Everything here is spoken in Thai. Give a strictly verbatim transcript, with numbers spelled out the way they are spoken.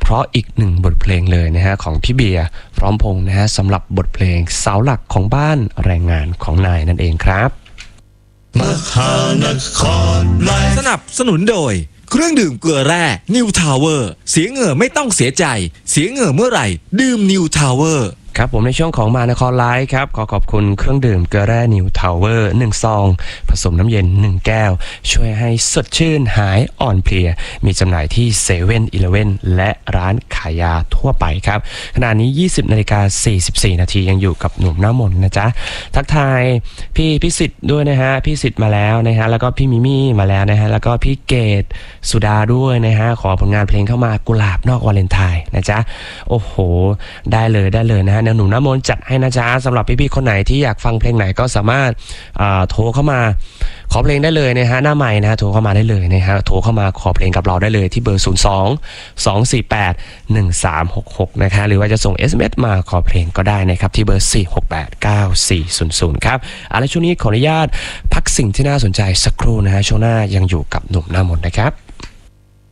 ราะอีกหนึ่งบทเพลงเลยนะฮะของพี่เบียร์พร้อมพงษ์นะฮะสำหรับบทเพลงเสาหลักของบ้านแรงงานของนายนั่นเองครับมหานครสนับสนุนโดยเครื่องดื่มเกลือแร่นิวทาวเวอร์เสียเหงื่อไม่ต้องเสียใจเสียเหงื่อเมื่อไหร่ดื่มนิวทาวเวอร์ครับผมในช่วงของมานครไลฟ์ครับขอขอบคุณเครื่องดื่มเกลือแร่นิวทาวเวอร์หนึ่งซองผสมน้ำเย็นหนึ่งแก้วช่วยให้สดชื่นหายอ่อนเพลียมีจำหน่ายที่เซเว่นอีเลฟเว่นและร้านขายยาทั่วไปครับขณะนี้ ยี่สิบนาฬิกาสี่สิบสี่นาทียังอยู่กับหนุ่มหน้ามนนะจ๊ะทักทายพี่พิสิทธิ์ด้วยนะฮะพี่สิทธิ์มาแล้วนะฮะแล้วก็พี่มิมี่มาแล้วนะฮะแล้วก็พี่เกดสุดาด้วยนะฮะขอผลงานเพลงเข้ามากุหลาบนอกวาเลนไทน์นะจ๊ะโอ้โหได้เลยได้เลยนะฮะแนวหนุ่มหน้ามนจัดให้นะจ๊ะสำหรับพี่ๆคนไหนที่อยากฟังเพลงไหนก็สามารถโทรเข้ามาขอเพลงได้เลยนะฮะหน้าใหม่นะฮะโทรเข้ามาได้เลยนะฮะโทรเข้ามาขอเพลงกับเราได้เลยที่เบอร์ศูนย์ สอง สอง สี่ แปด หนึ่ง สาม หก หกนะคะหรือว่าจะส่ง เอส เอ็ม เอส มาขอเพลงก็ได้นะครับที่เบอร์สี่ หก แปด เก้า สี่ ศูนย์ ศูนย์ครับเอาละช่วงนี้ขออนุญาตพักสิ่งที่น่าสนใจสักครู่นะฮะช่วงหน้ายังอยู่กับหนุ่มหน้ามนต์นะครับ